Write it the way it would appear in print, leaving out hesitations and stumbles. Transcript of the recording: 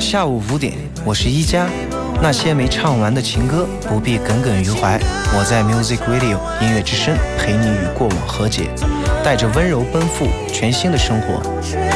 下午5点，我是一加。那些没唱完的情歌，不必耿耿于怀。我在 Music Radio 音乐之声陪你与过往和解，带着温柔奔赴全新的生活。